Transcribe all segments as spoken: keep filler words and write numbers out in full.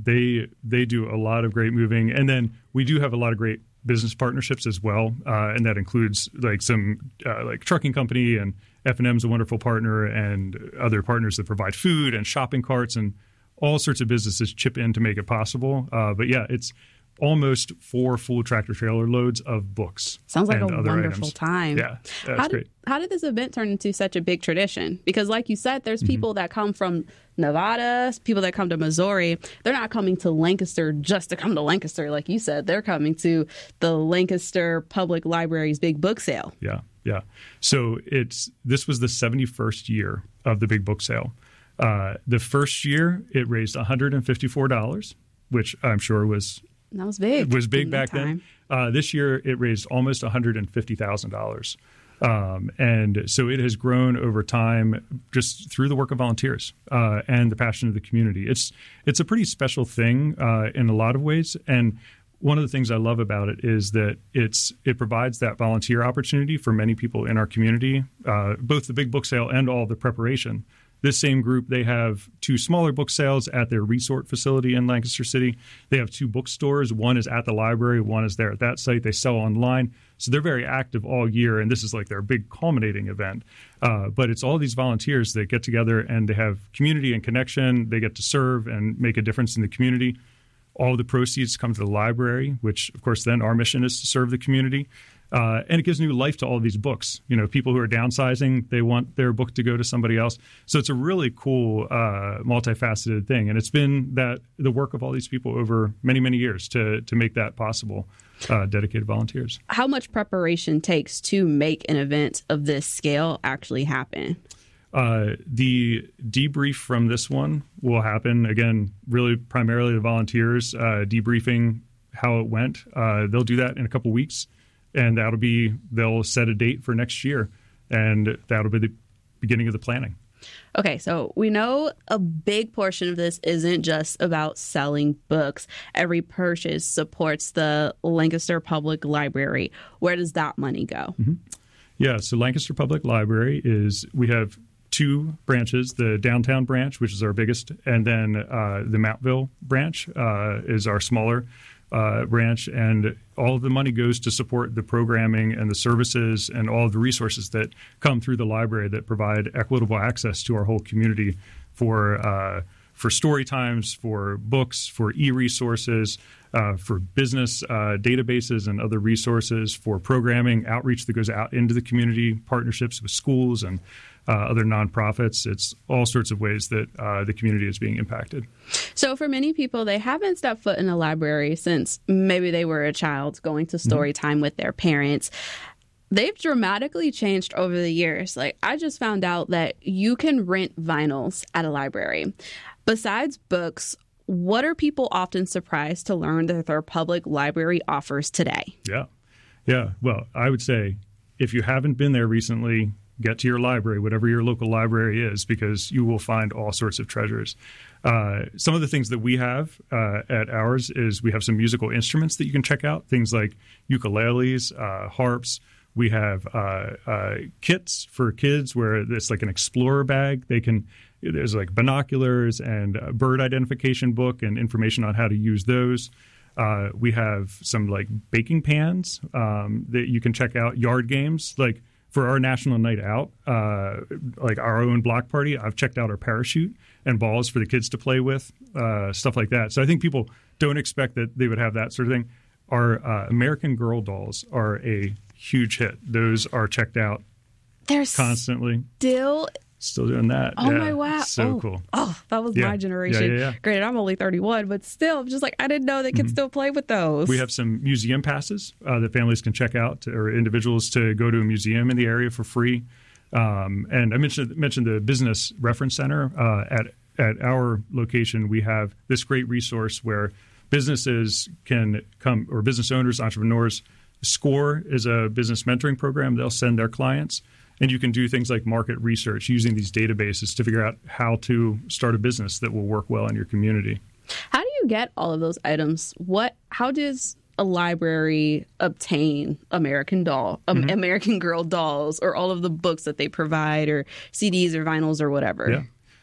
they they do a lot of great moving. And then we do have a lot of great business partnerships as well. Uh, and that includes like some uh, like trucking company, and F and M's a wonderful partner, and other partners that provide food and shopping carts, and all sorts of businesses chip in to make it possible. Uh, but yeah, it's almost four full tractor trailer loads of books. Sounds like a and other wonderful items. time. Yeah, that's how did, great. How did this event turn into such a big tradition? Because like you said, there's Mm-hmm. people that come from Nevada, people that come to Missouri. They're not coming to Lancaster just to come to Lancaster. Like you said, they're coming to the Lancaster Public Library's big book sale. Yeah, yeah. So it's this was the seventy-first year of the big book sale. Uh, the first year, it raised one hundred fifty-four dollars, which I'm sure was That was big. was big back time. then. Uh, this year, it raised almost one hundred fifty thousand dollars. Um, and so it has grown over time just through the work of volunteers uh, and the passion of the community. It's it's a pretty special thing uh, in a lot of ways. And one of the things I love about it is that it's it provides that volunteer opportunity for many people in our community, uh, both the big book sale and all the preparation. This same group, they have two smaller book sales at their resort facility in Lancaster City. They have two bookstores. One is at the library. One is there at that site. They sell online. So they're very active all year, and this is like their big culminating event. Uh, but it's all these volunteers that get together, and they have community and connection. They get to serve and make a difference in the community. All the proceeds come to the library, which, of course, then our mission is to serve the community. Uh, and it gives new life to all these books. You know, people who are downsizing, they want their book to go to somebody else. So it's a really cool, uh, multifaceted thing. And it's been that the work of all these people over many, many years to to make that possible, uh, dedicated volunteers. How much preparation takes to make an event of this scale actually happen? Uh, the debrief from this one will happen, again, really primarily the volunteers uh, debriefing how it went. Uh, they'll do that in a couple weeks. And that'll be, they'll set a date for next year, and that'll be the beginning of the planning. Okay, so we know a big portion of this isn't just about selling books. Every purchase supports the Lancaster Public Library. Where does that money go? Mm-hmm. Yeah, so Lancaster Public Library is, we have two branches, the downtown branch, which is our biggest, and then uh, the Mountville branch uh, is our smaller Uh, branch, and all of the money goes to support the programming and the services and all of the resources that come through the library that provide equitable access to our whole community for uh, for story times, for books, for e-resources, uh, for business uh, databases and other resources, for programming, outreach that goes out into the community, partnerships with schools and uh, other nonprofits. It's all sorts of ways that uh, the community is being impacted. So for many people, they haven't stepped foot in a library since maybe they were a child going to story time with their parents. They've dramatically changed over the years. Like, I just found out that you can rent vinyls at a library. Besides books, what are people often surprised to learn that their public library offers today? Yeah. Yeah. Well, I would say if you haven't been there recently, get to your library, whatever your local library is, because you will find all sorts of treasures. Uh, some of the things that we have uh, at ours is we have some musical instruments that you can check out, things like ukuleles, uh, harps. We have uh, uh, kits for kids where it's like an explorer bag. They can there's like binoculars and a bird identification book and information on how to use those. Uh, we have some like baking pans um, that you can check out, yard games like. For our national night out, uh, like our own block party, I've checked out our parachute and balls for the kids to play with, uh, stuff like that. So I think people don't expect that they would have that sort of thing. Our uh, American Girl dolls are a huge hit. Those are checked out They're constantly. Still... Still doing that. Oh, yeah. my wow. So oh. cool. Oh, that was yeah. my generation. Yeah, yeah, yeah. Granted, I'm only thirty-one, but still, I'm just like, I didn't know they could mm-hmm. still play with those. We have some museum passes uh, that families can check out, to, or individuals to go to a museum in the area for free. Um, and I mentioned mentioned the Business Reference Center. Uh, at, at our location, we have this great resource where businesses can come, or business owners, entrepreneurs. SCORE is a business mentoring program. They'll send their clients. And you can do things like market research using these databases to figure out how to start a business that will work well in your community. How do you get all of those items? What? How does a library obtain American Doll, um, mm-hmm. American Girl dolls, or all of the books that they provide, or C Ds or vinyls or whatever? Yeah.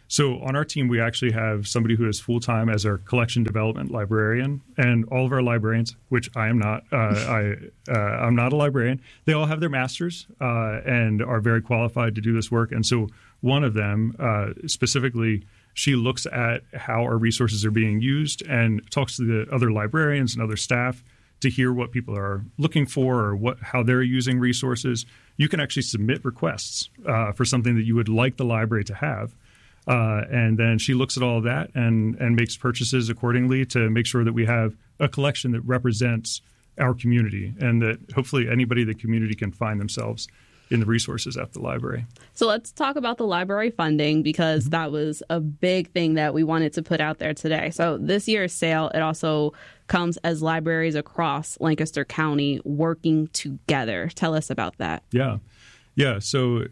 So on our team, we actually have somebody who is full-time as our collection development librarian, and all of our librarians, which I am not, uh, I, uh, I'm not a librarian, they all have their masters uh, and are very qualified to do this work. And so one of them uh, specifically, she looks at how our resources are being used and talks to the other librarians and other staff to hear what people are looking for or what how they're using resources. You can actually submit requests uh, for something that you would like the library to have. Uh, and then she looks at all of that and, and makes purchases accordingly to make sure that we have a collection that represents our community and that hopefully anybody in the community can find themselves in the resources at the library. So let's talk about the library funding, because mm-hmm. that was a big thing that we wanted to put out there today. So this year's sale, it also comes as libraries across Lancaster County working together. Tell us about that. Yeah. Yeah. So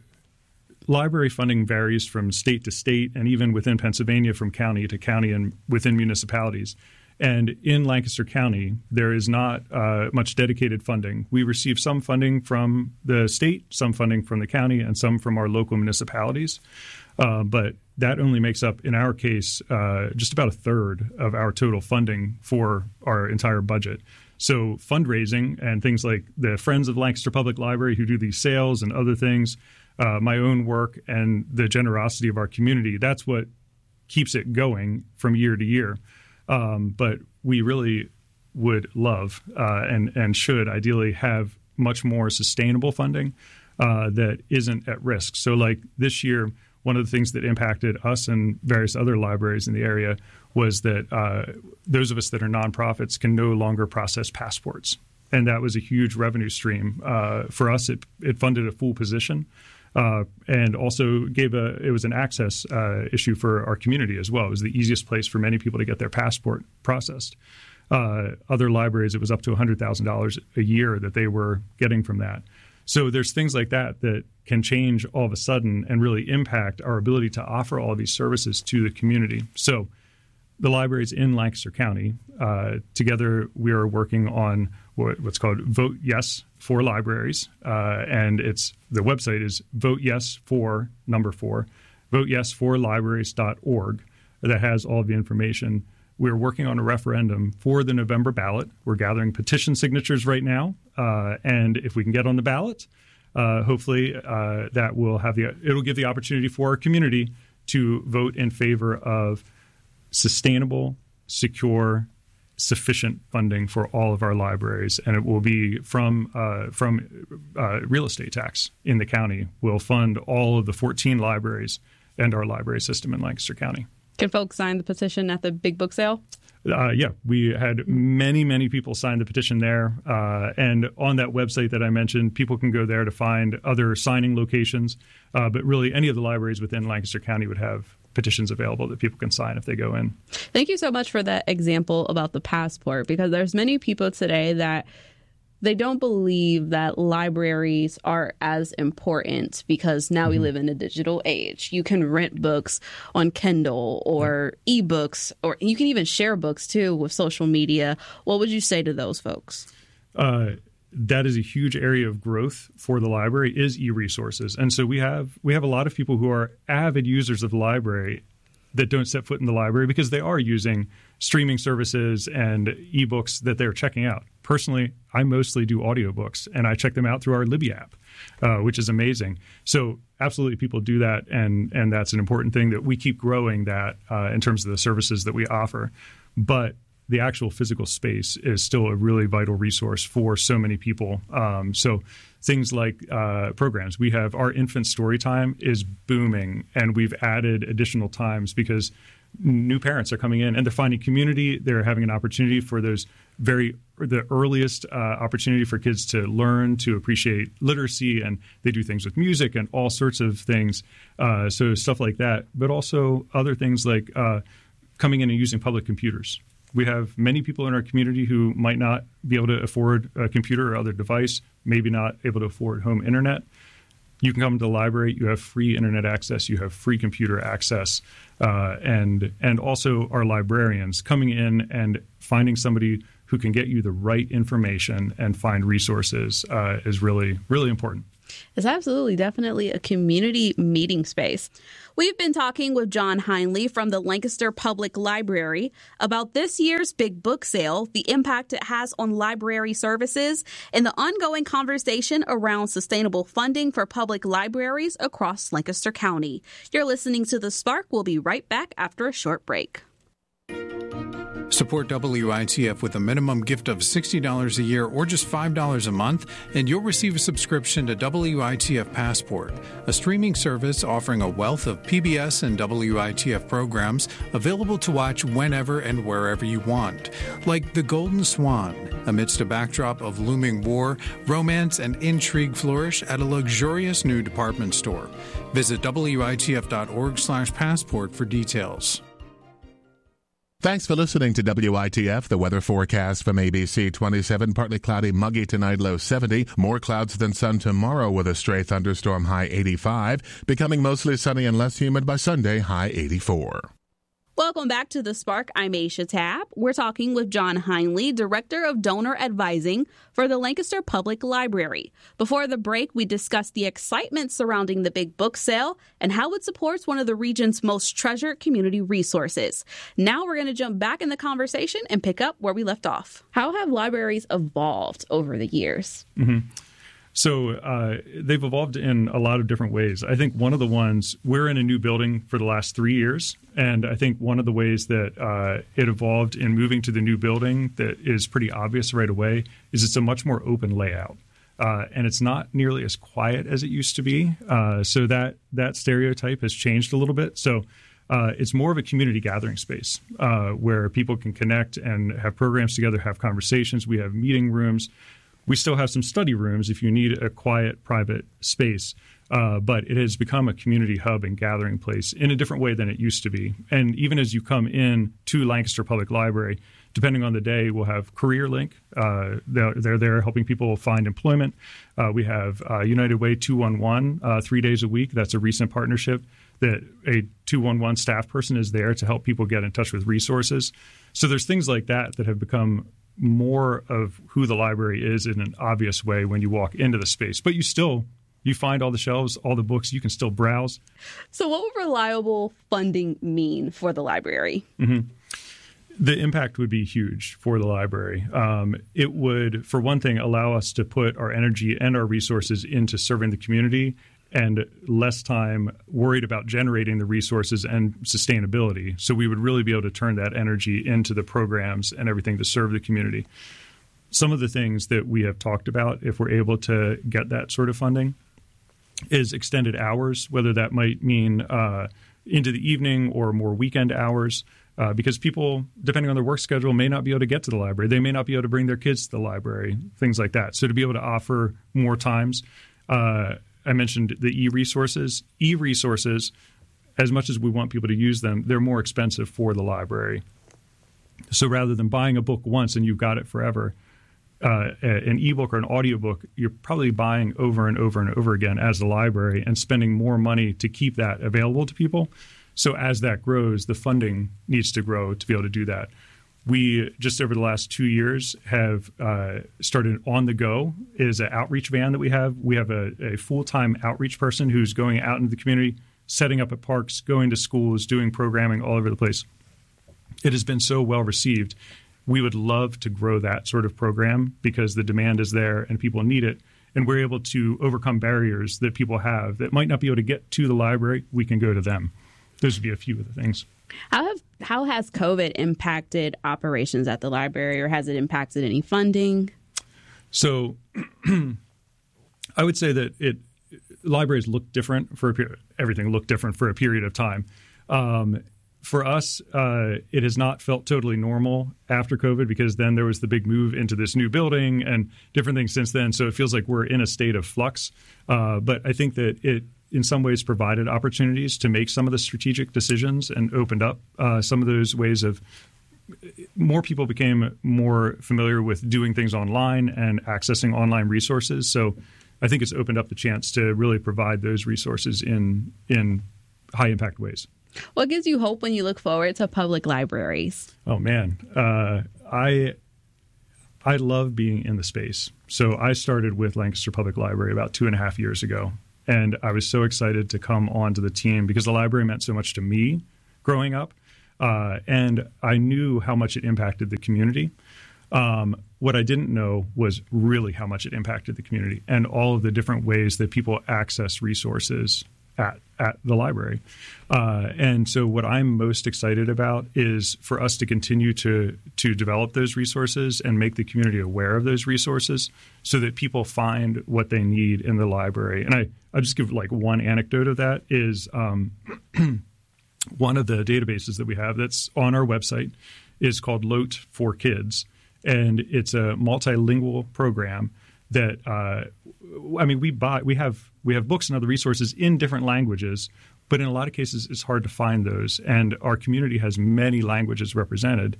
library funding varies from state to state and even within Pennsylvania from county to county and within municipalities. And in Lancaster County, there is not uh, much dedicated funding. We receive some funding from the state, some funding from the county, and some from our local municipalities. Uh, but that only makes up, in our case, uh, just about a third of our total funding for our entire budget. So fundraising and things like the Friends of Lancaster Public Library who do these sales and other things, uh, my own work, and the generosity of our community, that's what keeps it going from year to year. Um, but we really would love uh, and, and should ideally have much more sustainable funding uh, that isn't at risk. So like this year, one of the things that impacted us and various other libraries in the area was that uh, those of us that are nonprofits can no longer process passports. And that was a huge revenue stream. Uh, for us, it, it funded a full position. Uh, and also gave a it was an access uh, issue for our community as well. It was the easiest place for many people to get their passport processed. Uh, other libraries, it was up to one hundred thousand dollars a year that they were getting from that. So there's things like that that can change all of a sudden and really impact our ability to offer all of these services to the community. So the libraries in Lancaster County, uh, together we are working on what, what's called Vote Yes for Libraries. Uh, and it's the website is vote yes for number four, vote yes for libraries dot org. That has all of the information. We're working on a referendum for the November ballot. We're gathering petition signatures right now. Uh, and if we can get on the ballot, uh, hopefully uh, that will have the, it'll give the opportunity for our community to vote in favor of sustainable, secure, sufficient funding for all of our libraries, and it will be from uh, from uh, real estate tax in the county. We'll fund all of the fourteen libraries and our library system in Lancaster County. Can folks sign the petition at the big book sale? Uh, yeah, we had many, many people sign the petition there. Uh, and on that website that I mentioned, people can go there to find other signing locations. Uh, but really, any of the libraries within Lancaster County would have petitions available that people can sign if they go in. Thank you so much for that example about the passport, because there's many people today that they don't believe that libraries are as important because now mm-hmm. we live in a digital age. You can rent books on Kindle or yeah. ebooks, or you can even share books too with social media. What would you say to those folks? Uh, that is a huge area of growth for the library is e-resources. And so we have we have a lot of people who are avid users of the library that don't set foot in the library because they are using streaming services and ebooks that they're checking out. Personally, I mostly do audiobooks, and I check them out through our Libby app, uh, which is amazing. So absolutely people do that, and and that's an important thing that we keep growing that uh, in terms of the services that we offer. But the actual physical space is still a really vital resource for so many people. Um, so things like uh, programs. We have our infant story time is booming, and we've added additional times because new parents are coming in and they're finding community. They're having an opportunity for those very the earliest uh, opportunity for kids to learn to appreciate literacy, and they do things with music and all sorts of things. Uh, so stuff like that, but also other things like uh, coming in and using public computers. We have many people in our community who might not be able to afford a computer or other device, maybe not able to afford home internet. You can come to the library. You have free internet access. You have free computer access. Uh, and and also our librarians coming in and finding somebody who can get you the right information and find resources uh, is really, really important. It's absolutely definitely a community meeting space. We've been talking with John Heinley from the Lancaster Public Library about this year's Big Book Sale, the impact it has on library services, and the ongoing conversation around sustainable funding for public libraries across Lancaster County. You're listening to The Spark. We'll be right back after a short break. Support W I T F with a minimum gift of sixty dollars a year or just five dollars a month, and you'll receive a subscription to W I T F Passport, a streaming service offering a wealth of P B S and W I T F programs available to watch whenever and wherever you want. Like The Golden Swan, amidst a backdrop of looming war, romance, and intrigue flourish at a luxurious new department store. Visit W I T F dot org slash passport for details. Thanks for listening to W I T F, the weather forecast from A B C. twenty-seven, partly cloudy, muggy tonight, low seventy. More clouds than sun tomorrow with a stray thunderstorm, high eighty-five. Becoming mostly sunny and less humid by Sunday, high eighty-four. Welcome back to The Spark. I'm Aisha Tabb. We're talking with John Heinley, Director of Donor Advising for the Lancaster Public Library. Before the break, we discussed the excitement surrounding the Big Book Sale and how it supports one of the region's most treasured community resources. Now we're going to jump back in the conversation and pick up where we left off. How have libraries evolved over the years? Mm-hmm. So uh, they've evolved in a lot of different ways. I think one of the ones, we're in a new building for the last three years. And I think one of the ways that uh, it evolved in moving to the new building that is pretty obvious right away is it's a much more open layout. Uh, and it's not nearly as quiet as it used to be. Uh, so that that stereotype has changed a little bit. So uh, it's more of a community gathering space uh, where people can connect and have programs together, have conversations. We have meeting rooms. We still have some study rooms if you need a quiet, private space, uh, but it has become a community hub and gathering place in a different way than it used to be. And even as you come in to Lancaster Public Library, depending on the day, we'll have CareerLink. Uh, they're, they're there helping people find employment. Uh, we have uh, United Way two one one uh, three days a week. That's a recent partnership that a two one one staff person is there to help people get in touch with resources. So there's things like that that have become more of who the library is in an obvious way when you walk into the space. But you still, you find all the shelves, all the books, you can still browse. So what would reliable funding mean for the library? Mm-hmm. The impact would be huge for the library. Um, it would, for one thing, allow us to put our energy and our resources into serving the community and less time worried about generating the resources and sustainability. So we would really be able to turn that energy into the programs and everything to serve the community. Some of the things that we have talked about, if we're able to get that sort of funding, is extended hours, whether that might mean uh, into the evening or more weekend hours, uh, because people, depending on their work schedule, may not be able to get to the library. They may not be able to bring their kids to the library, things like that. So to be able to offer more times, uh, I mentioned the e-resources. E-resources, as much as we want people to use them, they're more expensive for the library. So rather than buying a book once and you've got it forever, uh, an ebook or an audiobook, you're probably buying over and over and over again as the library and spending more money to keep that available to people. So as that grows, the funding needs to grow to be able to do that. We, just over the last two years, have uh, started On the Go is an outreach van that we have. We have a, a full-time outreach person who's going out into the community, setting up at parks, going to schools, doing programming all over the place. It has been so well received. We would love to grow that sort of program because the demand is there and people need it. And we're able to overcome barriers that people have that might not be able to get to the library. We can go to them. Those would be a few of the things. How have how has COVID impacted operations at the library, or has it impacted any funding? So I would say that it libraries look different for a period. Everything looked different for a period of time. Um, for us, uh, it has not felt totally normal after COVID because then there was the big move into this new building and different things since then. So it feels like we're in a state of flux. Uh, but I think that it in some ways provided opportunities to make some of the strategic decisions and opened up uh, some of those ways of more people became more familiar with doing things online and accessing online resources. So I think it's opened up the chance to really provide those resources in in high impact ways. What gives you hope when you look forward to public libraries? Oh, man. Uh, I I love being in the space. So I started with Lancaster Public Library about two and a half years ago. And I was so excited to come onto the team because the library meant so much to me growing up. Uh, and I knew how much it impacted the community. Um, what I didn't know was really how much it impacted the community and all of the different ways that people access resources at, at the library. Uh, and so what I'm most excited about is for us to continue to, to develop those resources and make the community aware of those resources so that people find what they need in the library. And I, I'll just give like one anecdote of that is um, one of the databases that we have that's on our website is called L O T for Kids. And it's a multilingual program that, uh, I mean, we buy, we have, we have books and other resources in different languages, but in a lot of cases, it's hard to find those. And our community has many languages represented,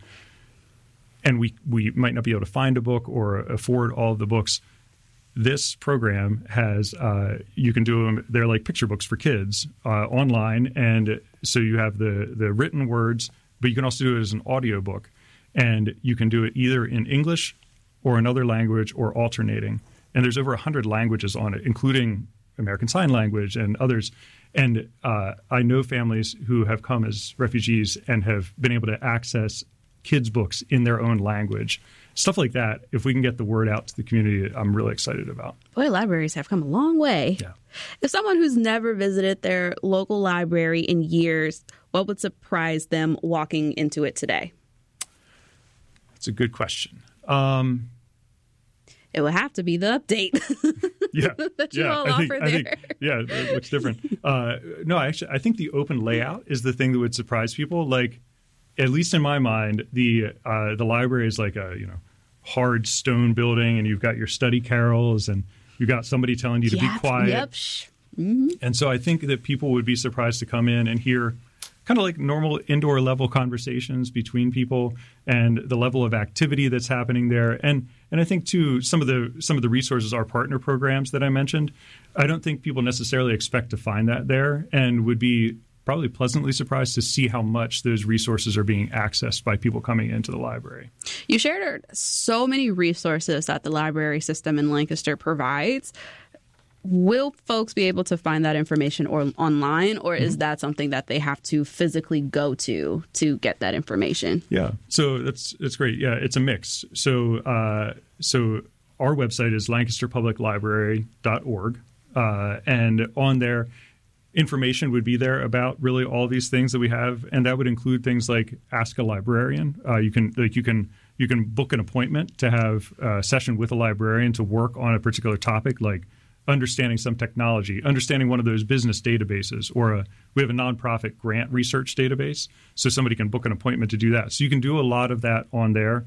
and we, we might not be able to find a book or afford all of the books. This program has, uh, you can do them, they're like picture books for kids uh, online. And so you have the, the written words, but you can also do it as an audio book. And you can do it either in English or another language or alternating. And there's over one hundred languages on it, including American Sign Language and others. And uh, I know families who have come as refugees and have been able to access kids' books in their own language. Stuff like that, if we can get the word out to the community, I'm really excited about. Boy, libraries have come a long way. Yeah. If someone who's never visited their local library in years, what would surprise them walking into it today? That's a good question. Um, it would have to be the update yeah, that you yeah, all I think, offer I there. think, yeah, it looks different. Uh, no, actually, I think the open layout is the thing that would surprise people. Like, at least in my mind, the uh, the library is like a you know hard stone building, and you've got your study carrels, and you've got somebody telling you to yep, be quiet. Yep. Mm-hmm. And so I think that people would be surprised to come in and hear kind of like normal indoor level conversations between people and the level of activity that's happening there. And and I think too, some of the some of the resources, our partner programs that I mentioned, I don't think people necessarily expect to find that there and would be probably pleasantly surprised to see how much those resources are being accessed by people coming into the library. You shared so many resources that the library system in Lancaster provides. Will folks be able to find that information or online, or is mm-hmm. that something that they have to physically go to to get that information? Yeah, so that's that's great. Yeah, it's a mix. So uh, so our website is lancaster public library dot org, uh, and on there, information would be there about really all these things that we have, and that would include things like Ask a Librarian. Uh, you can like you can you can book an appointment to have a session with a librarian to work on a particular topic, like understanding some technology, understanding one of those business databases, or a, we have a nonprofit grant research database, so somebody can book an appointment to do that. So you can do a lot of that on there.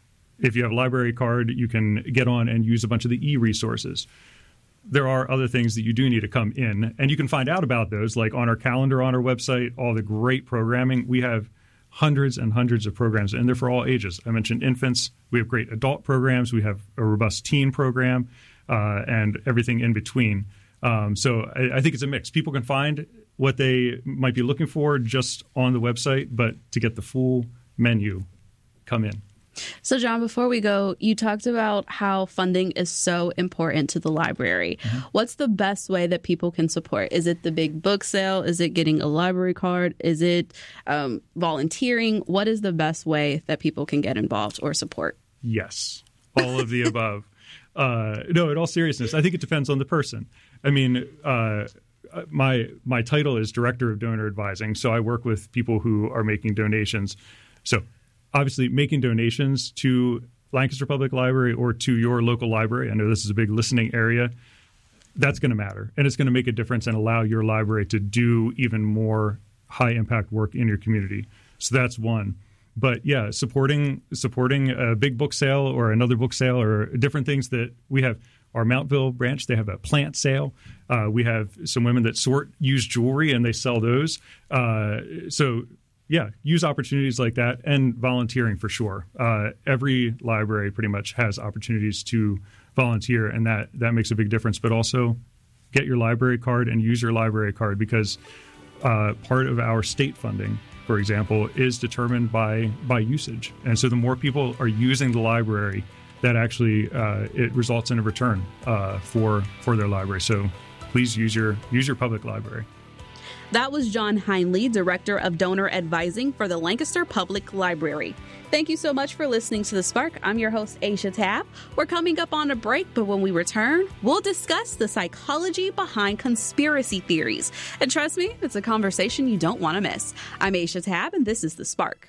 If you have a library card, you can get on and use a bunch of the e-resources. There are other things that you do need to come in, and you can find out about those, like on our calendar on our website, all the great programming. We have hundreds and hundreds of programs, and they're for all ages. I mentioned infants. We have great adult programs. We have a robust teen program. Uh, and everything in between. Um, so I, I think it's a mix. People can find what they might be looking for just on the website, but to get the full menu, come in. So, John, before we go, you talked about how funding is so important to the library. Mm-hmm. What's the best way that people can support? Is it the big book sale? Is it getting a library card? Is it um, volunteering? What is the best way that people can get involved or support? Yes, all of the above. Uh, no, in all seriousness, I think it depends on the person. I mean, uh, my my title is Director of Donor Advising, so I work with people who are making donations. So obviously making donations to Lancaster Public Library or to your local library, I know this is a big listening area, that's going to matter. And it's going to make a difference and allow your library to do even more high-impact work in your community. So that's one. But yeah, supporting supporting a big book sale or another book sale or different things that we have. Our Mountville branch, they have a plant sale. Uh, we have some women that sort used jewelry and they sell those. Uh, so yeah, use opportunities like that and volunteering for sure. Uh, every library pretty much has opportunities to volunteer, and that, that makes a big difference. But also get your library card and use your library card because uh, part of our state funding, for example, is determined by by usage. And so the more people are using the library, that actually uh, it results in a return uh, for for their library. So please use your use your public library. That was John Heinley, Director of Donor Advising for the Lancaster Public Library. Thank you so much for listening to The Spark. I'm your host, Aisha Tabb. We're coming up on a break, but when we return, we'll discuss the psychology behind conspiracy theories. And trust me, it's a conversation you don't want to miss. I'm Aisha Tabb, and this is The Spark.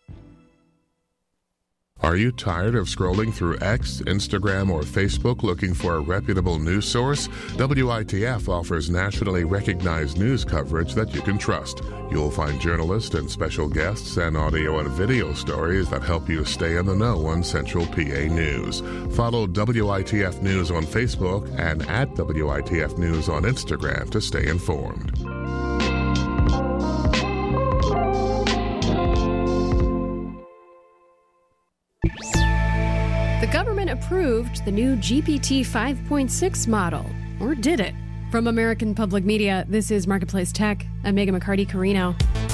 Are you tired of scrolling through X, Instagram, or Facebook looking for a reputable news source? W I T F offers nationally recognized news coverage that you can trust. You'll find journalists and special guests and audio and video stories that help you stay in the know on Central P A News. Follow W I T F News on Facebook and at W I T F News on Instagram to stay informed. The government approved the new G P T five point six model, or did it? From American Public Media, this is Marketplace Tech. I'm Megan McCarty-Carino.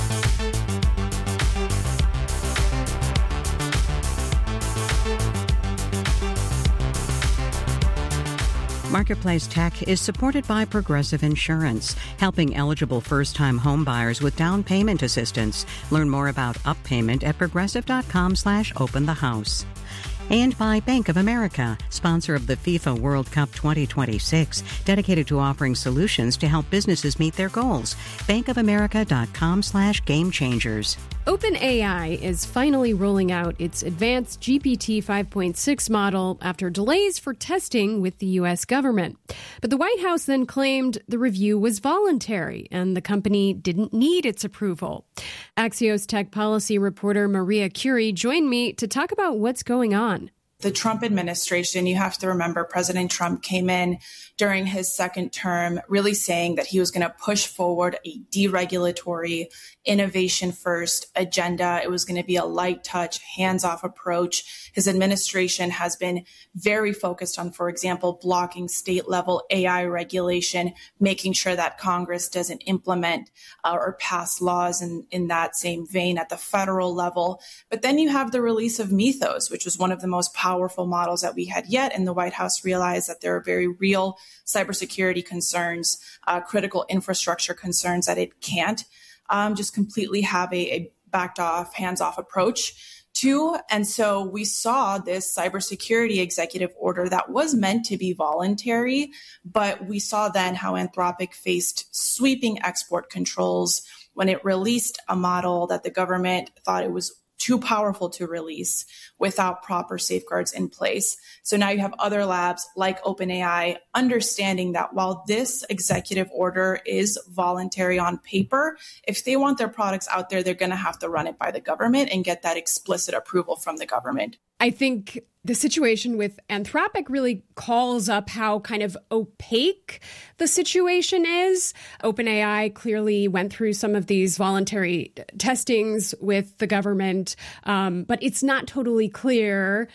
Marketplace Tech is supported by Progressive Insurance, helping eligible first-time home buyers with down payment assistance. Learn more about UpPayment at progressive.com slash open the house. And by Bank of America, sponsor of the FIFA World Cup twenty twenty-six, dedicated to offering solutions to help businesses meet their goals. bankofamerica.com slash game changers. OpenAI is finally rolling out its advanced G P T five point six model after delays for testing with the U S government. But the White House then claimed the review was voluntary and the company didn't need its approval. Axios tech policy reporter Maria Curie joined me to talk about what's going on. The Trump administration, you have to remember, President Trump came in during his second term really saying that he was going to push forward a deregulatory, innovation-first agenda. It was going to be a light touch, hands-off approach. His administration has been very focused on, for example, blocking state-level A I regulation, making sure that Congress doesn't implement uh, or pass laws in, in that same vein at the federal level. But then you have the release of Mythos, which was one of the most powerful models that we had yet. And the White House realized that there are very real cybersecurity concerns, uh, critical infrastructure concerns that it can't um, just completely have a, a backed off, hands off approach to. And so we saw this cybersecurity executive order that was meant to be voluntary, but we saw then how Anthropic faced sweeping export controls when it released a model that the government thought it was too powerful to release without proper safeguards in place. So now you have other labs like OpenAI understanding that while this executive order is voluntary on paper, if they want their products out there, they're going to have to run it by the government and get that explicit approval from the government. I think the situation with Anthropic really calls up how kind of opaque the situation is. OpenAI clearly went through some of these voluntary testings with the government, um, but it's not totally clear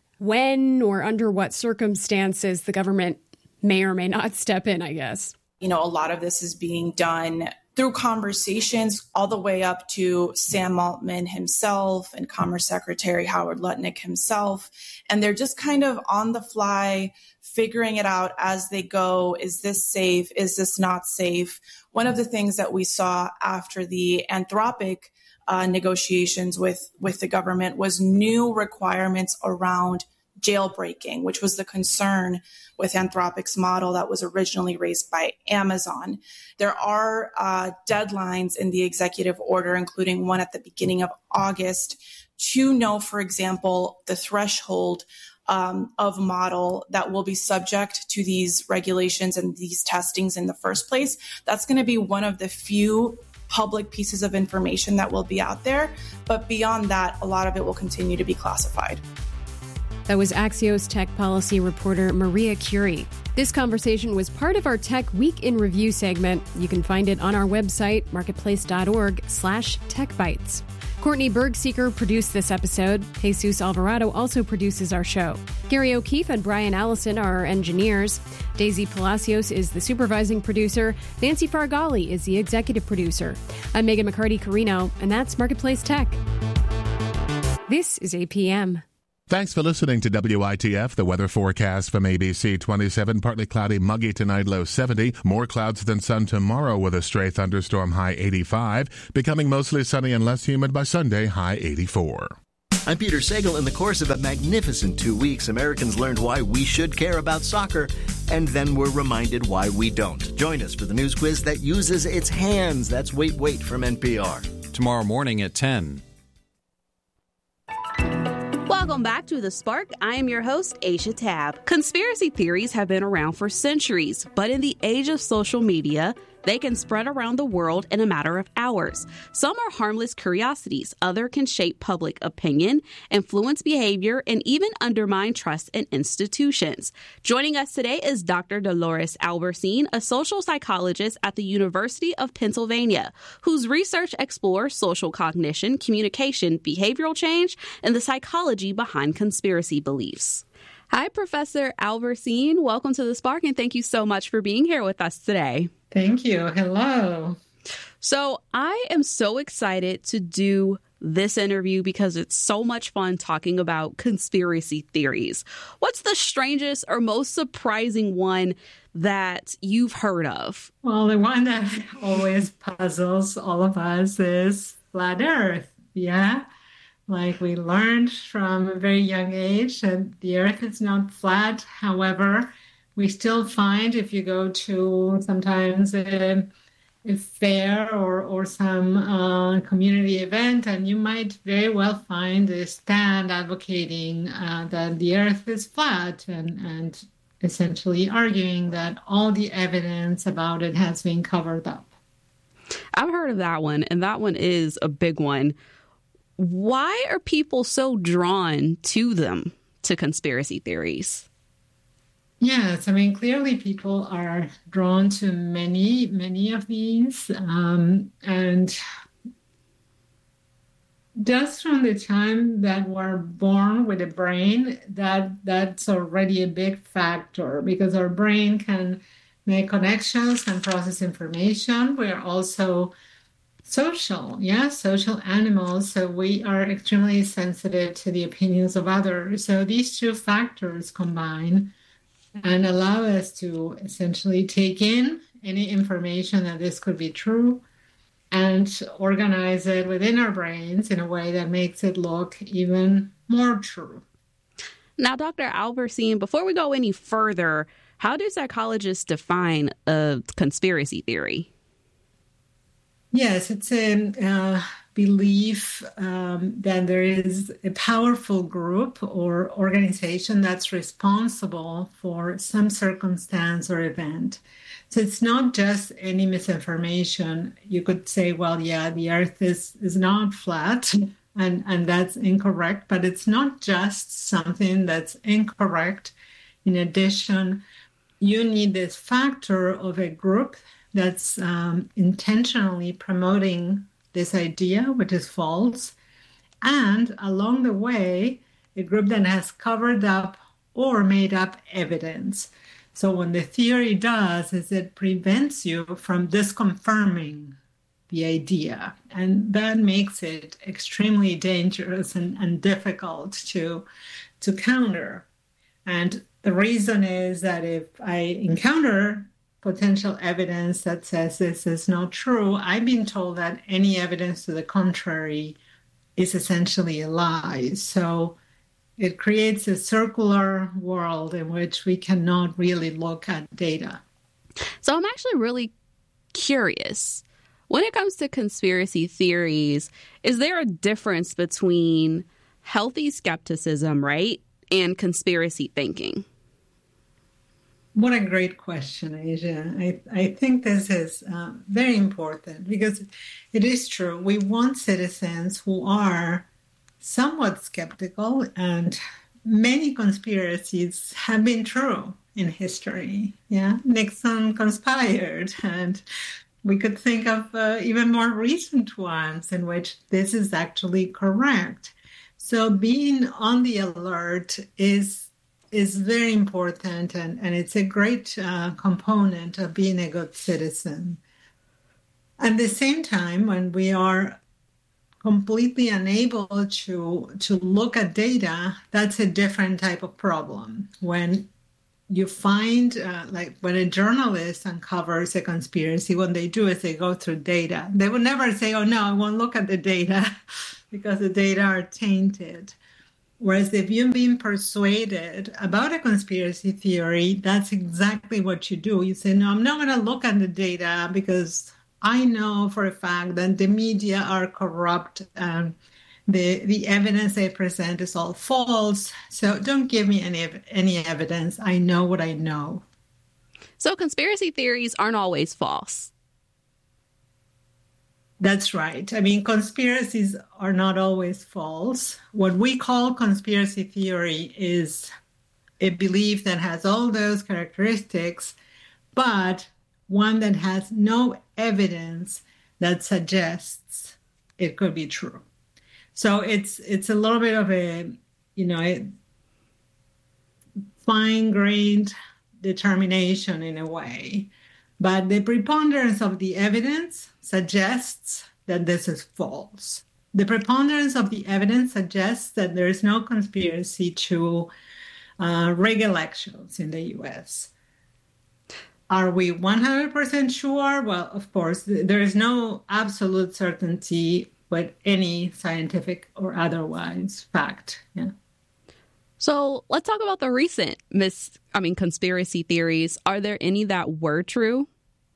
when or under what circumstances the government may or may not step in, I guess. You know, a lot of this is being done through conversations all the way up to Sam Altman himself and Commerce Secretary Howard Lutnick himself. And they're just kind of on the fly, figuring it out as they go. Is this safe? Is this not safe? One of the things that we saw after the Anthropic uh, negotiations with, with the government was new requirements around jailbreaking, which was the concern with Anthropic's model that was originally raised by Amazon. There are uh, deadlines in the executive order, including one at the beginning of August, to know, for example, the threshold um, of model that will be subject to these regulations and these testings in the first place. That's going to be one of the few public pieces of information that will be out there. But beyond that, a lot of it will continue to be classified. That was Axios tech policy reporter Maria Curie. This conversation was part of our Tech Week in Review segment. You can find it on our website, marketplace.org slash techbytes. Courtney Bergseeker produced this episode. Jesus Alvarado also produces our show. Gary O'Keefe and Brian Allison are our engineers. Daisy Palacios is the supervising producer. Nancy Fargali is the executive producer. I'm Megan McCarty-Carino, and that's Marketplace Tech. This is A P M. Thanks for listening to W I T F, the weather forecast from A B C twenty-seven. Partly cloudy, muggy tonight, low seventy. More clouds than sun tomorrow with a stray thunderstorm, high eighty-five. Becoming mostly sunny and less humid by Sunday, high eighty-four. I'm Peter Sagal. In the course of a magnificent two weeks, Americans learned why we should care about soccer, and then were reminded why we don't. Join us for the news quiz that uses its hands. That's Wait, Wait from N P R. Tomorrow morning at ten. Welcome back to The Spark. I am your host, Aisha Tab. Conspiracy theories have been around for centuries, but in the age of social media, they can spread around the world in a matter of hours. Some are harmless curiosities. Others can shape public opinion, influence behavior, and even undermine trust in institutions. Joining us today is Doctor Dolores Albercine, a social psychologist at the University of Pennsylvania, whose research explores social cognition, communication, behavioral change, and the psychology behind conspiracy beliefs. Hi, Professor Albercine. Welcome to The Spark, and thank you so much for being here with us today. Thank you. Hello. So I am so excited to do this interview because it's so much fun talking about conspiracy theories. What's the strangest or most surprising one that you've heard of? Well, the one that always puzzles all of us is flat Earth. Yeah. Like we learned from a very young age that the Earth is not flat. However, we still find if you go to sometimes a, a fair or, or some uh, community event, and you might very well find a stand advocating uh, that the Earth is flat and, and essentially arguing that all the evidence about it has been covered up. I've heard of that one, and that one is a big one. Why are people so drawn to them, to conspiracy theories? Yes, I mean, clearly people are drawn to many, many of these. Um, and just from the time that we're born with a brain, that that's already a big factor because our brain can make connections and process information. We're also social, yeah, social animals. So we are extremely sensitive to the opinions of others. So these two factors combine and allow us to essentially take in any information that this could be true and organize it within our brains in a way that makes it look even more true. Now, Doctor Albercine, before we go any further, how do psychologists define a conspiracy theory? Yes, it's a uh, belief um, that there is a powerful group or organization that's responsible for some circumstance or event. So it's not just any misinformation. You could say, well, yeah, the Earth is, is not flat, and, and that's incorrect, but it's not just something that's incorrect. In addition, you need this factor of a group that's um, intentionally promoting this idea, which is false, and along the way, a group that has covered up or made up evidence. So what the theory does is it prevents you from disconfirming the idea, and that makes it extremely dangerous and, and difficult to, to counter. And the reason is that if I encounter potential evidence that says this is not true, I've been told that any evidence to the contrary is essentially a lie. So it creates a circular world in which we cannot really look at data. So I'm actually really curious. When it comes to conspiracy theories, is there a difference between healthy skepticism, right, and conspiracy thinking? What a great question, Asia. I, I think this is uh, very important because it is true. We want citizens who are somewhat skeptical, and many conspiracies have been true in history. Yeah, Nixon conspired, and we could think of uh, even more recent ones in which this is actually correct. So being on the alert is is very important, and, and it's a great uh, component of being a good citizen. At the same time, when we are completely unable to to look at data, that's a different type of problem. When you find, uh, like when a journalist uncovers a conspiracy, what they do is they go through data. They would never say, oh, no, I won't look at the data because the data are tainted. Whereas if you've been persuaded about a conspiracy theory, that's exactly what you do. You say, no, I'm not going to look at the data because I know for a fact that the media are corrupt and the the evidence they present is all false. So don't give me any any evidence. I know what I know. So conspiracy theories aren't always false. That's right. I mean, conspiracies are not always false. What we call conspiracy theory is a belief that has all those characteristics, but one that has no evidence that suggests it could be true. So it's it's a little bit of a, you know, a fine-grained determination in a way. But the preponderance of the evidence suggests that this is false. The preponderance of the evidence suggests that there is no conspiracy to uh, rig elections in the U S. Are we one hundred percent sure? Well, of course, there is no absolute certainty with any scientific or otherwise fact. Yeah. So let's talk about the recent mis, I mean, conspiracy theories. Are there any that were true?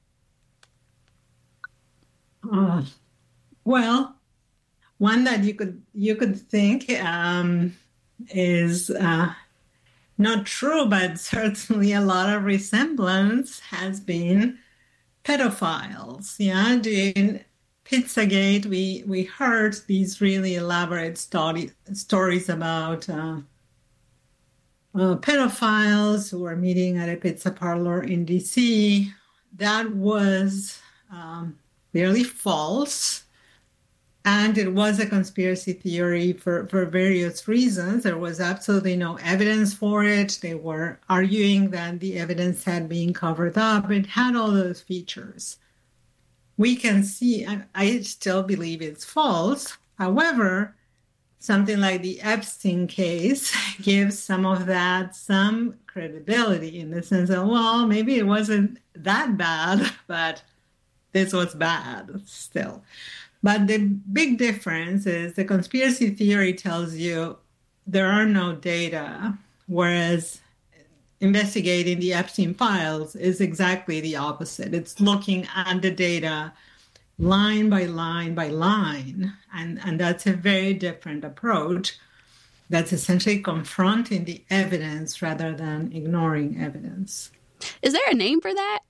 Uh, well, one that you could you could think um, is uh, not true, but certainly a lot of resemblance has been pedophiles. Yeah, during Pizzagate, we we heard these really elaborate story, stories about uh, uh, pedophiles who were meeting at a pizza parlor in D C. That was um, clearly false. And it was a conspiracy theory for, for various reasons. There was absolutely no evidence for it. They were arguing that the evidence had been covered up. It had all those features. We can see, I, I still believe it's false. However, something like the Epstein case gives some of that some credibility in the sense of, well, maybe it wasn't that bad, but this was bad still. But the big difference is the conspiracy theory tells you there are no data, whereas investigating the Epstein files is exactly the opposite. It's looking at the data line by line by line, and, and that's a very different approach. That's essentially confronting the evidence rather than ignoring evidence. Is there a name for that?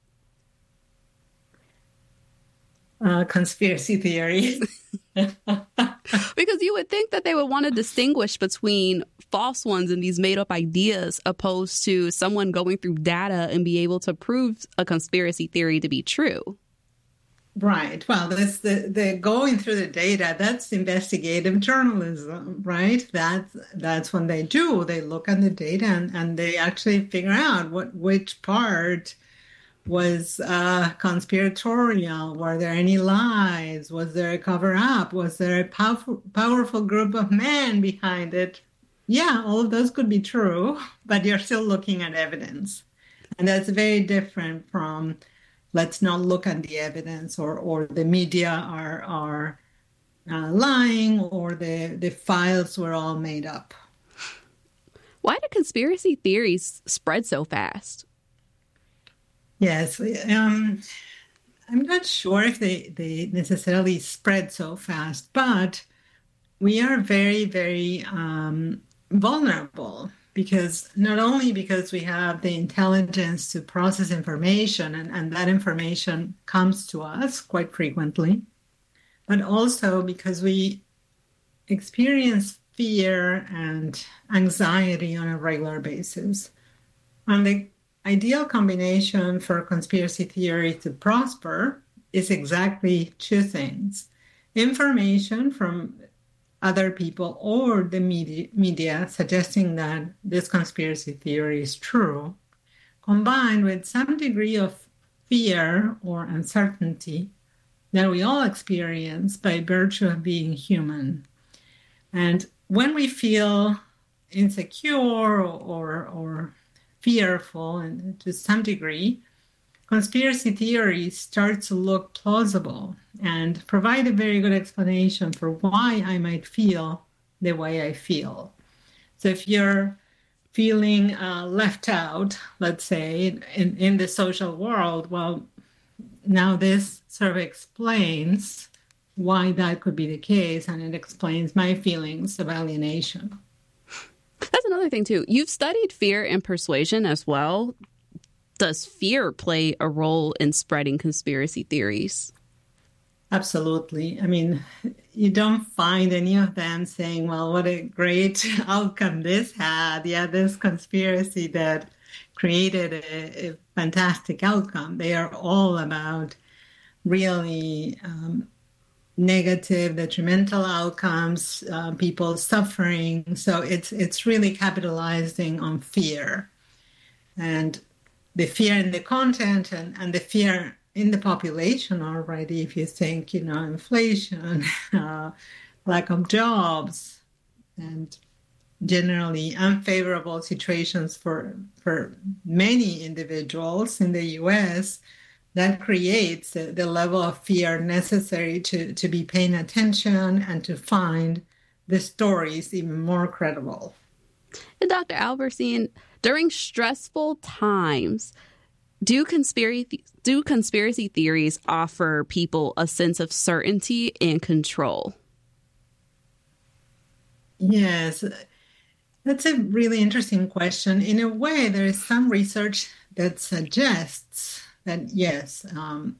Uh, conspiracy theory. Because you would think that they would want to distinguish between false ones and these made up ideas opposed to someone going through data and be able to prove a conspiracy theory to be true. Right. Well, that's the, the going through the data, that's investigative journalism, right? That's, that's when they do. They look at the data and, and they actually figure out what which part was uh, conspiratorial. Were there any lies? Was there a cover-up? Was there a powerful, powerful group of men behind it? Yeah, all of those could be true, but you're still looking at evidence. And that's very different from let's not look at the evidence, or, or the media are, are uh, lying, or the, the files were all made up. Why do conspiracy theories spread so fast? Yes, um, I'm not sure if they, they necessarily spread so fast, but we are very, very um, vulnerable because not only because we have the intelligence to process information, and, and that information comes to us quite frequently, but also because we experience fear and anxiety on a regular basis. And the ideal combination for conspiracy theory to prosper is exactly two things: information from other people or the media, media suggesting that this conspiracy theory is true, combined with some degree of fear or uncertainty that we all experience by virtue of being human. And when we feel insecure or, or, or fearful, and to some degree, conspiracy theories start to look plausible and provide a very good explanation for why I might feel the way I feel. So if you're feeling uh, left out, let's say, in, in the social world, well, now this sort of explains why that could be the case, and it explains my feelings of alienation. That's another thing, too. You've studied fear and persuasion as well. Does fear play a role in spreading conspiracy theories? Absolutely. I mean, you don't find any of them saying, well, what a great outcome this had. Yeah, this conspiracy that created a, a fantastic outcome. They are all about really um, negative, detrimental outcomes, uh, people suffering. So it's it's really capitalizing on fear. And the fear in the content and, and the fear in the population already, if you think, you know, inflation, uh, lack of jobs, and generally unfavorable situations for for many individuals in the U S, that creates the, the level of fear necessary to, to be paying attention and to find the stories even more credible. And Doctor Alberstein, during stressful times, do conspiracy do conspiracy theories offer people a sense of certainty and control? Yes, that's a really interesting question. In a way, there is some research that suggests that, yes, um,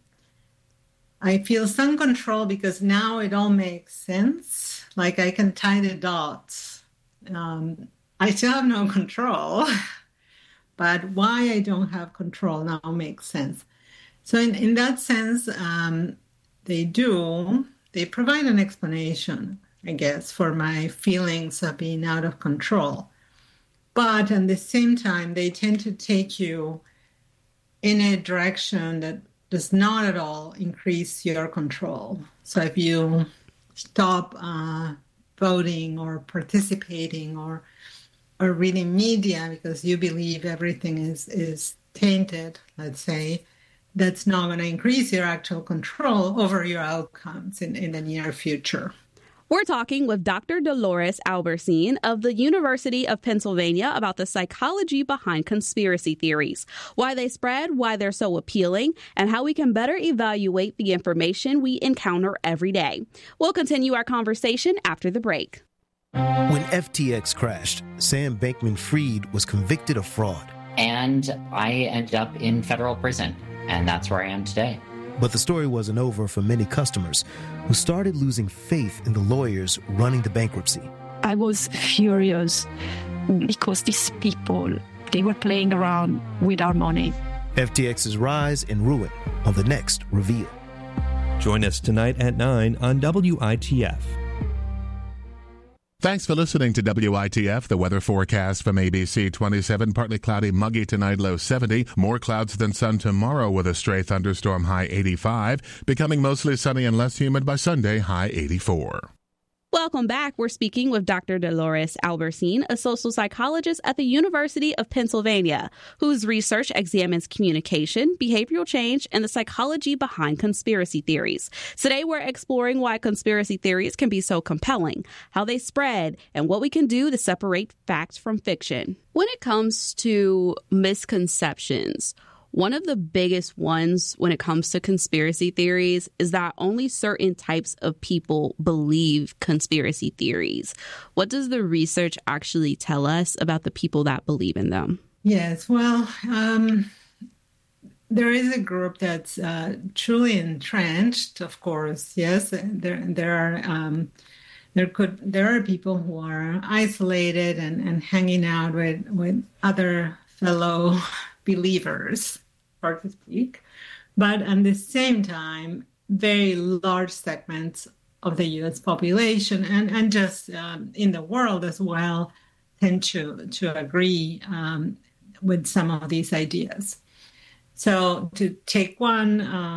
I feel some control because now it all makes sense. Like I can tie the dots. Um, I still have no control, but why I don't have control now makes sense. So in, in that sense, um, they do, they provide an explanation, I guess, for my feelings of being out of control. But at the same time, they tend to take you in a direction that does not at all increase your control. So if you stop uh, voting or participating or or reading media because you believe everything is, is tainted, let's say, that's not going to increase your actual control over your outcomes in, in the near future. We're talking with Doctor Dolores Alberstein of the University of Pennsylvania about the psychology behind conspiracy theories, why they spread, why they're so appealing, and how we can better evaluate the information we encounter every day. We'll continue our conversation after the break. When F T X crashed, Sam Bankman-Fried was convicted of fraud. And I ended up in federal prison, and that's where I am today. But the story wasn't over for many customers who started losing faith in the lawyers running the bankruptcy. I was furious because these people, they were playing around with our money. F T X's rise and ruin on the next Reveal. Join us tonight at nine on W I T F. Thanks for listening to W I T F, the weather forecast from A B C. twenty-seven, partly cloudy, muggy tonight, low seventy. More clouds than sun tomorrow with a stray thunderstorm, high eighty-five. Becoming mostly sunny and less humid by Sunday, high eighty-four. Welcome back. We're speaking with Doctor Dolores Alberstein, a social psychologist at the University of Pennsylvania, whose research examines communication, behavioral change, and the psychology behind conspiracy theories. Today, we're exploring why conspiracy theories can be so compelling, how they spread, and what we can do to separate fact from fiction. When it comes to misconceptions, one of the biggest ones when it comes to conspiracy theories is that only certain types of people believe conspiracy theories. What does the research actually tell us about the people that believe in them? Yes, well, um, there is a group that's uh, truly entrenched, of course. Yes, there there are um, there could there are people who are isolated and, and hanging out with with other fellow believers, so to speak, but at the same time, very large segments of the U S population and, and just um, in the world as well tend to, to agree um, with some of these ideas. So to take one, um,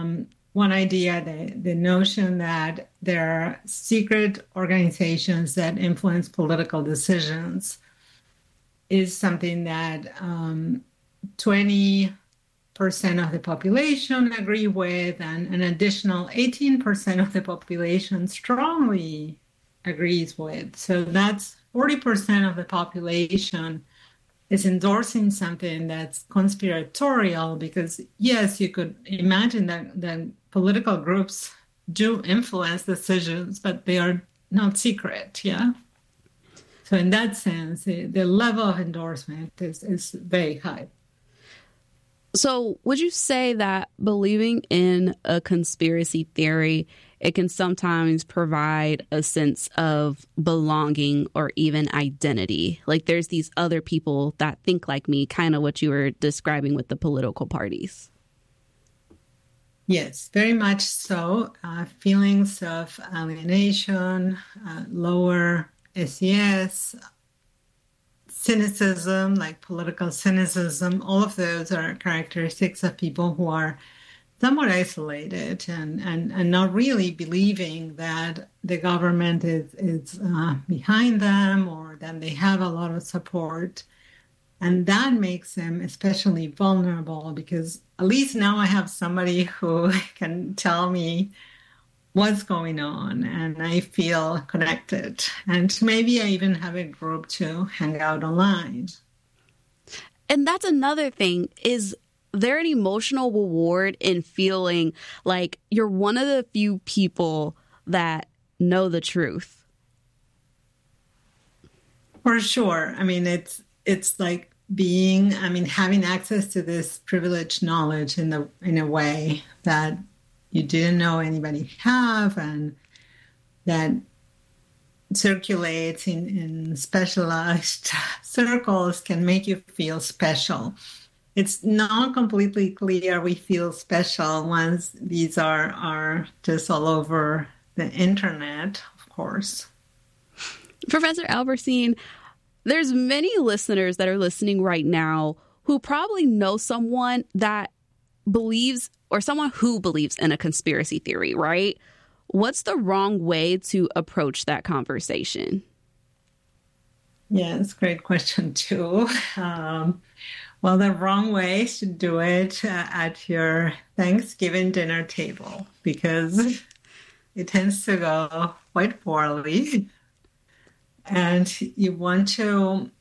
one idea, the, the notion that there are secret organizations that influence political decisions is something that um, twenty percent of the population agree with, and an additional eighteen percent of the population strongly agrees with. So that's forty percent of the population is endorsing something that's conspiratorial, because yes, you could imagine that, that political groups do influence decisions, but they are not secret, yeah? So in that sense, the, the level of endorsement is, is very high. So would you say that believing in a conspiracy theory, it can sometimes provide a sense of belonging or even identity? Like there's these other people that think like me, kind of what you were describing with the political parties. Yes, very much so. Uh, feelings of alienation, uh, lower S E S, cynicism, like political cynicism, all of those are characteristics of people who are somewhat isolated and, and, and not really believing that the government is, is uh, behind them, or that they have a lot of support. And that makes them especially vulnerable, because at least now I have somebody who can tell me what's going on, and I feel connected. And maybe I even have a group to hang out online. And that's another thing. Is there an emotional reward in feeling like you're one of the few people that know the truth? For sure. I mean, it's it's like being, I mean, having access to this privileged knowledge in the in a way that you didn't know anybody have, and that circulates in, in specialized circles, can make you feel special. It's not completely clear we feel special once these are, are just all over the internet, of course. Professor Alberstein, there's many listeners that are listening right now who probably know someone that believes, or someone who believes in a conspiracy theory, right? What's the wrong way to approach that conversation? Yeah, it's a great question, too. Um, well, the wrong way is to do it uh, at your Thanksgiving dinner table, because it tends to go quite poorly. And you want to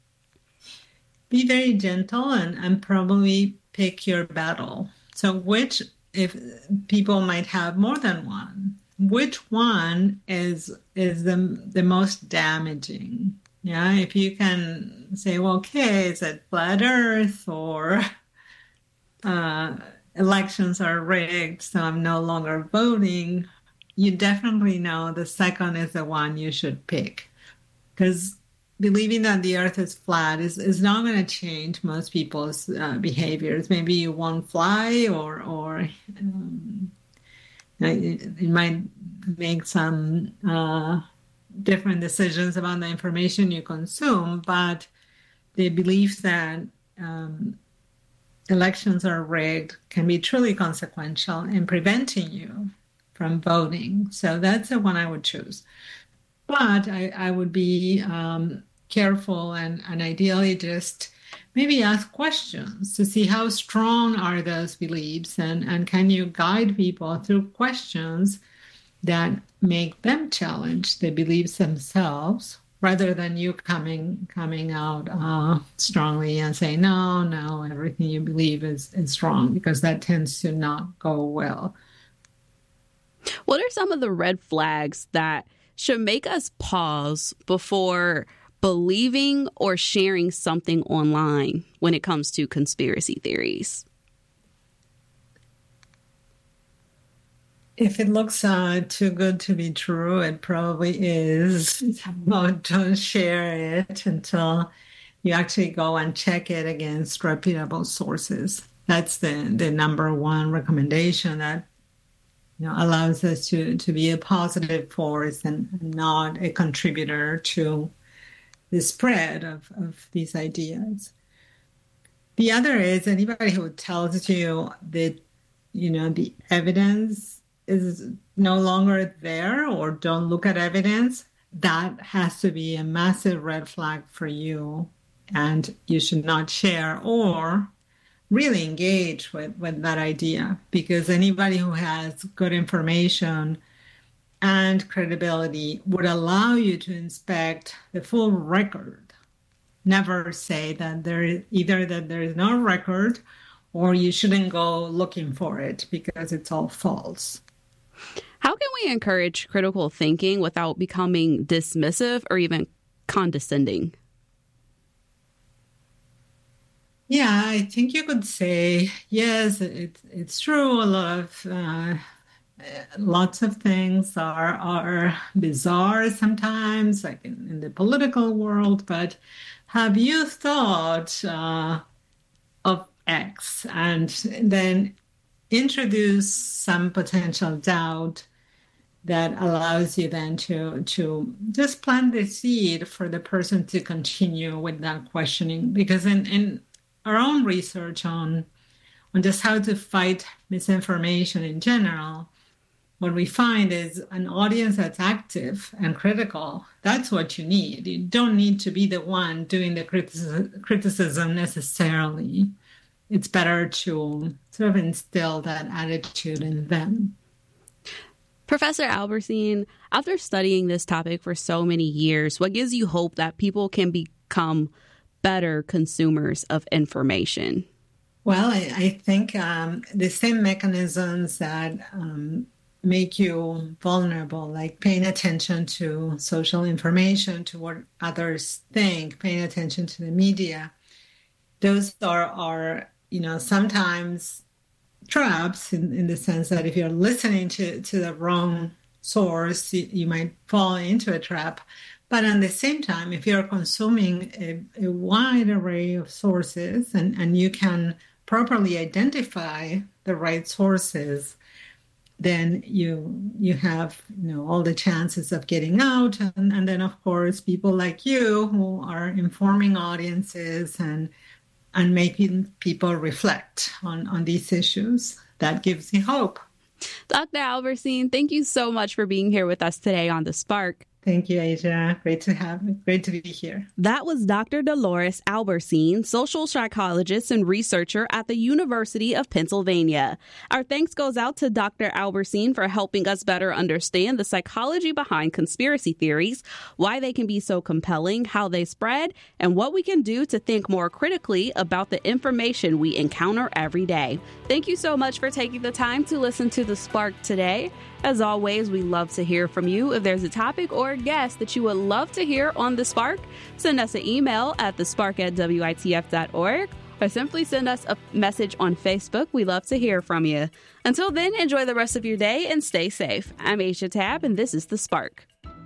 be very gentle and, and probably pick your battle. So which, if people might have more than one, which one is is the the most damaging? Yeah, if you can say, well, okay, is it flat Earth, or uh, elections are rigged, so I'm no longer voting, you definitely know the second is the one you should pick. Because believing that the Earth is flat is, is not going to change most people's uh, behaviors. Maybe you won't fly, or or um, it, it might make some uh, different decisions about the information you consume. But the belief that um, elections are rigged can be truly consequential in preventing you from voting. So that's the one I would choose. But I, I would be um, careful and, and ideally just maybe ask questions to see how strong are those beliefs, and, and can you guide people through questions that make them challenge the beliefs themselves, rather than you coming coming out uh, strongly and saying, no, no, everything you believe is, is wrong, because that tends to not go well. What are some of the red flags that should make us pause before believing or sharing something online when it comes to conspiracy theories? If it looks uh, too good to be true, it probably is. Well, don't share it until you actually go and check it against reputable sources. That's the, the number one recommendation that you know, allows us to, to be a positive force and not a contributor to the spread of, of these ideas. The other is anybody who tells you that, you know, the evidence is no longer there or don't look at evidence, that has to be a massive red flag for you, and you should not share or really engage with, with that idea, because anybody who has good information and credibility would allow you to inspect the full record. Never say that there is either that there is no record or you shouldn't go looking for it because it's all false. How can we encourage critical thinking without becoming dismissive or even condescending? Yeah, I think you could say, yes, it, it's true. A lot of, uh, lots of things are, are bizarre sometimes, like in, in the political world, but have you thought uh, of X and then introduce some potential doubt that allows you then to, to just plant the seed for the person to continue with that questioning? Because in, in our own research on, on just how to fight misinformation in general, what we find is an audience that's active and critical. That's what you need. You don't need to be the one doing the criticism, criticism necessarily. It's better to sort of instill that attitude in them. Professor Alberstein, after studying this topic for so many years, what gives you hope that people can become better consumers of information? Well, I, I think um, the same mechanisms that um, make you vulnerable, like paying attention to social information, to what others think, paying attention to the media, those are, are you know, sometimes traps in, in the sense that if you're listening to, to the wrong source, you, you might fall into a trap. But at the same time, if you're consuming a, a wide array of sources and, and you can properly identify the right sources, then you you have you know all the chances of getting out. And, and then, of course, people like you who are informing audiences and and making people reflect on, on these issues. That gives me hope. Doctor Alberstein, thank you so much for being here with us today on The Spark. Thank you, Asia. Great to have me. Great to be here. That was Doctor Dolores Alberstein, social psychologist and researcher at the University of Pennsylvania. Our thanks goes out to Doctor Alberstein for helping us better understand the psychology behind conspiracy theories, why they can be so compelling, how they spread, and what we can do to think more critically about the information we encounter every day. Thank you so much for taking the time to listen to The Spark today. As always, we love to hear from you. If there's a topic or a guest that you would love to hear on The Spark, send us an email at the spark at W I T F dot org or simply send us a message on Facebook. We love to hear from you. Until then, enjoy the rest of your day and stay safe. I'm Asia Tab, and this is The Spark.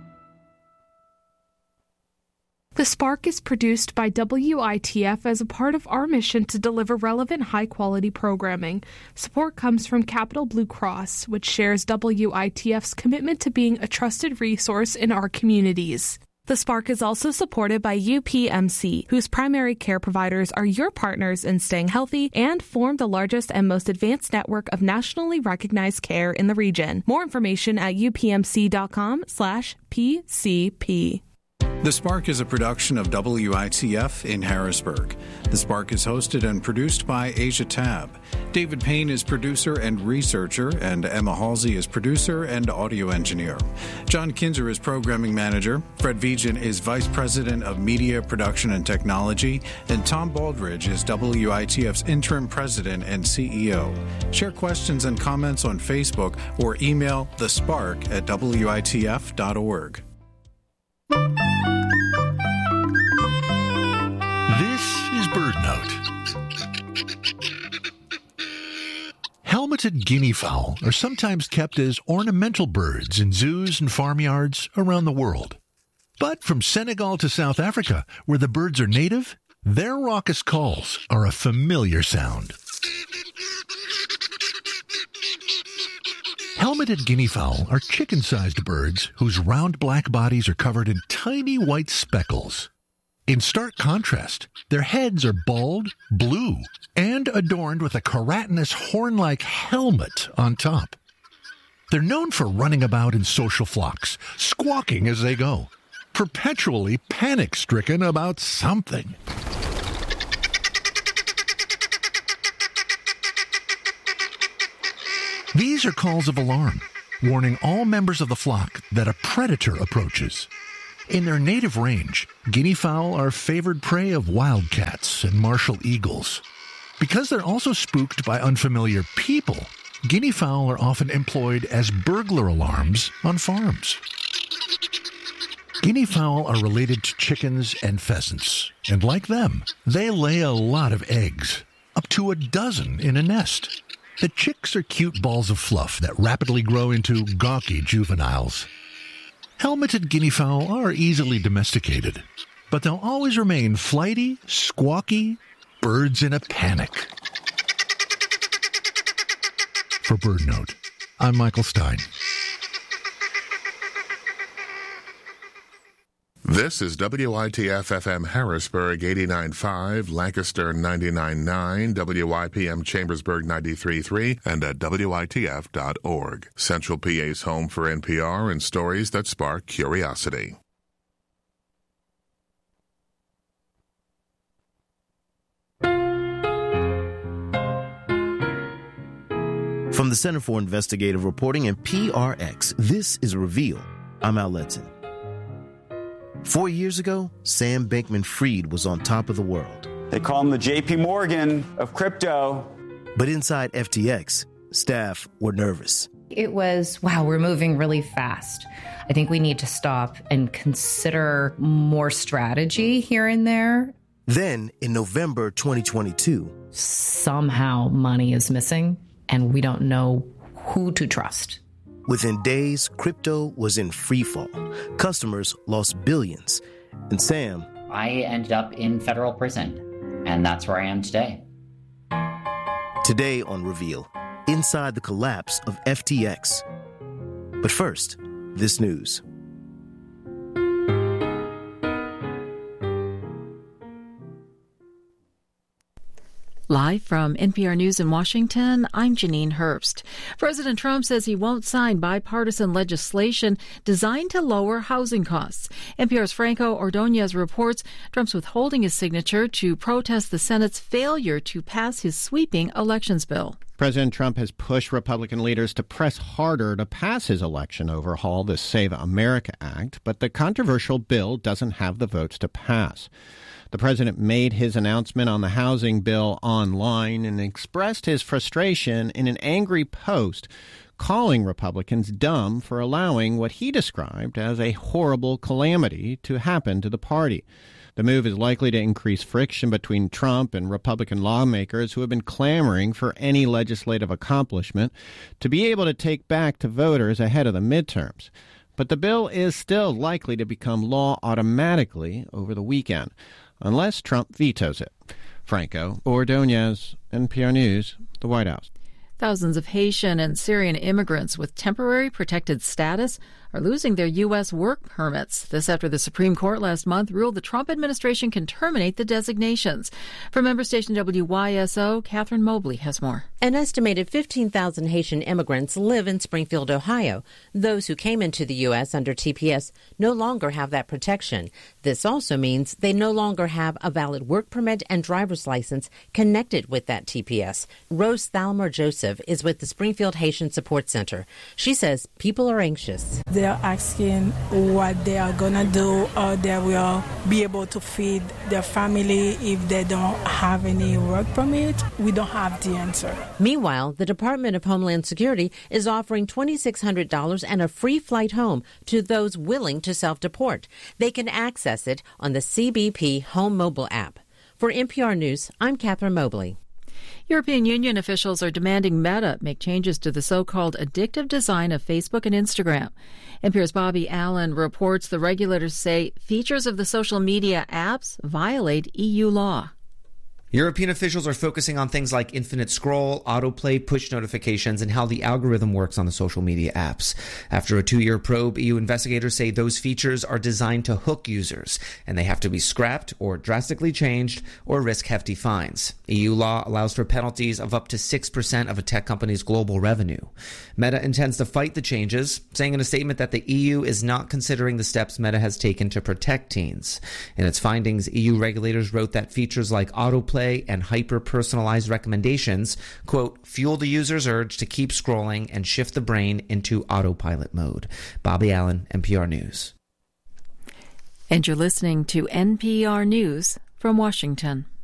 The Spark is produced by W I T F as a part of our mission to deliver relevant, high-quality programming. Support comes from Capital Blue Cross, which shares W I T F's commitment to being a trusted resource in our communities. The Spark is also supported by U P M C, whose primary care providers are your partners in staying healthy and form the largest and most advanced network of nationally recognized care in the region. More information at upmc.com slash PCP. The Spark is a production of W I T F in Harrisburg. The Spark is hosted and produced by Asia Tab. David Payne is producer and researcher, and Emma Halsey is producer and audio engineer. John Kinzer is programming manager. Fred Vigen is vice president of media, production, and technology. And Tom Baldridge is W I T F's interim president and C E O. Share questions and comments on Facebook or email the spark at W I T F dot org. This is BirdNote. Helmeted guinea fowl are sometimes kept as ornamental birds in zoos and farmyards around the world. But from Senegal to South Africa, where the birds are native, their raucous calls are a familiar sound. Helmeted guinea fowl are chicken-sized birds whose round black bodies are covered in tiny white speckles. In stark contrast, their heads are bald, blue, and adorned with a keratinous horn-like helmet on top. They're known for running about in social flocks, squawking as they go, perpetually panic-stricken about something. These are calls of alarm, warning all members of the flock that a predator approaches. In their native range, guinea fowl are favored prey of wildcats and martial eagles. Because they're also spooked by unfamiliar people, guinea fowl are often employed as burglar alarms on farms. Guinea fowl are related to chickens and pheasants, and like them, they lay a lot of eggs, up to a dozen in a nest. The chicks are cute balls of fluff that rapidly grow into gawky juveniles. Helmeted guinea fowl are easily domesticated, but they'll always remain flighty, squawky birds in a panic. For BirdNote, I'm Michael Stein. This is W I T F F M Harrisburg eighty-nine point five, Lancaster ninety-nine point nine, W I P M Chambersburg ninety-three point three, and at W I T F dot org. Central P A's home for N P R and stories that spark curiosity. From the Center for Investigative Reporting and P R X, this is Reveal. I'm Al Letson. Four years ago, Sam Bankman-Fried was on top of the world. They call him the J P Morgan of crypto. But inside F T X, staff were nervous. It was, wow, we're moving really fast. I think we need to stop and consider more strategy here and there. Then, in November twenty twenty-two, somehow money is missing, and we don't know who to trust. Within days, crypto was in free fall. Customers lost billions. And Sam... I ended up in federal prison, and that's where I am today. Today on Reveal, inside the collapse of F T X. But first, this news. Live from N P R News in Washington, I'm Janine Herbst. President Trump says he won't sign bipartisan legislation designed to lower housing costs. N P R's Franco Ordonez reports Trump's withholding his signature to protest the Senate's failure to pass his sweeping elections bill. President Trump has pushed Republican leaders to press harder to pass his election overhaul, the Save America Act, but the controversial bill doesn't have the votes to pass. The president made his announcement on the housing bill online and expressed his frustration in an angry post, calling Republicans dumb for allowing what he described as a horrible calamity to happen to the party. The move is likely to increase friction between Trump and Republican lawmakers who have been clamoring for any legislative accomplishment to be able to take back to voters ahead of the midterms. But the bill is still likely to become law automatically over the weekend, unless Trump vetoes it. Franco Ordonez, N P R News, the White House. Thousands of Haitian and Syrian immigrants with temporary protected status are losing their U S work permits. This after the Supreme Court last month ruled the Trump administration can terminate the designations. From member station W Y S O, Catherine Mobley has more. An estimated fifteen thousand Haitian immigrants live in Springfield, Ohio. Those who came into the U S under T P S no longer have that protection. This also means they no longer have a valid work permit and driver's license connected with that T P S. Rose Thalmer Joseph is with the Springfield Haitian Support Center. She says people are anxious. They are asking what they are going to do, or they will be able to feed their family if they don't have any work permit. We don't have the answer. Meanwhile, the Department of Homeland Security is offering two thousand six hundred dollars and a free flight home to those willing to self-deport. They can access it on the C B P Home Mobile app. For N P R News, I'm Catherine Mobley. European Union officials are demanding Meta make changes to the so-called addictive design of Facebook and Instagram. N P R's Bobby Allen reports the regulators say features of the social media apps violate E U law. European officials are focusing on things like infinite scroll, autoplay, push notifications, and how the algorithm works on the social media apps. After a two-year probe, E U investigators say those features are designed to hook users, and they have to be scrapped or drastically changed or risk hefty fines. E U law allows for penalties of up to six percent of a tech company's global revenue. Meta intends to fight the changes, saying in a statement that the E U is not considering the steps Meta has taken to protect teens. In its findings, E U regulators wrote that features like autoplay and hyper-personalized recommendations, quote, fuel the user's urge to keep scrolling and shift the brain into autopilot mode. Bobby Allen, N P R News. And you're listening to N P R News from Washington.